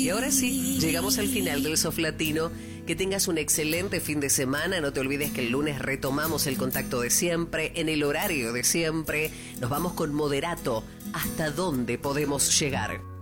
Y ahora sí, llegamos al final del Soft Latino. Que tengas un excelente fin de semana. No te olvides que el lunes retomamos el contacto de siempre, en el horario de siempre. Nos vamos con Moderato. ¿Hasta dónde podemos llegar?